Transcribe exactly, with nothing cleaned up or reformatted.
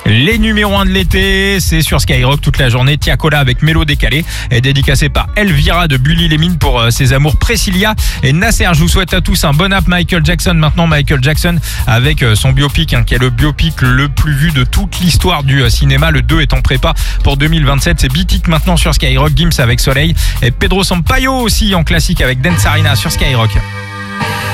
Les numéros un de l'été, c'est sur Skyrock toute la journée. Tiakola avec Mélo décalé est dédicacé par Elvira de Bully les Mines pour euh, ses amours Priscilla et Nasser. Je vous souhaite à tous un bon app. Michael Jackson, maintenant Michael Jackson avec euh, son biopic hein, qui est le biopic le plus vu de toute l'histoire du euh, cinéma. Le deux est en prépa pour deux mille vingt-sept. C'est Beat It maintenant sur Skyrock. Gims avec Soleil et Pedro Sampaio aussi en classique avec Dance Arena sur Skyrock.